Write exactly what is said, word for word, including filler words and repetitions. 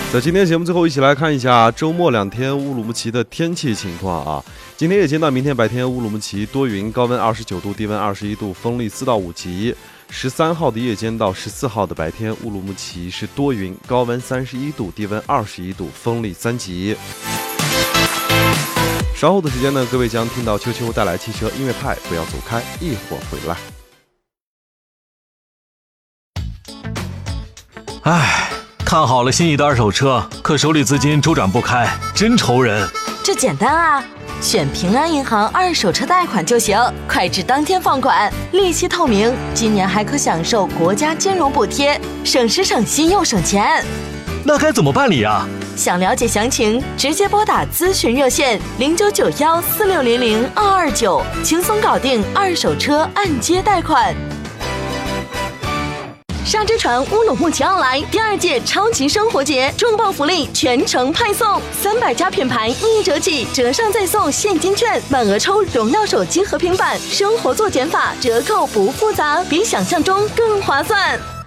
在今天节目最后，一起来看一下周末两天乌鲁木齐的天气情况啊。今天夜间到明天白天，乌鲁木齐多云，高温二十九度，低温二十一度，风力四到五级。十三号的夜间到十四号的白天，乌鲁木齐是多云，高温三十一度，低温二十一度，风力三级。稍后的时间呢，各位将听到秋秋带来汽车音乐派，不要走开，一会儿回来。 唉，看好了心仪的二手车，可手里资金周转不开，真愁人。 这简单啊，选平安银行二手车贷款就行，快至当天放款，利息透明，今年还可享受国家金融补贴，省时省心又省钱。 那该怎么办理啊？ 想了解详情，直接拨打咨询热线零九九幺四六零零二二九，轻松搞定二手车按揭贷款。沙之船乌鲁木齐奥莱第二届超级生活节重磅福利全程派送，三百家品牌一折起，折上再送现金券，满额抽荣耀手机和平板，生活做减法，折扣不复杂，比想象中更划算。